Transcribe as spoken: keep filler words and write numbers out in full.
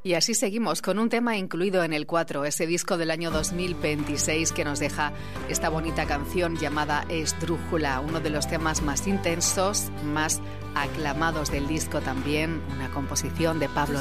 Y así seguimos con un tema incluido en el cuatro, ese disco del año dos mil veintiséis que nos deja esta bonita canción llamada Esdrújula, uno de los temas más intensos, más aclamados del disco también, una composición de Pablo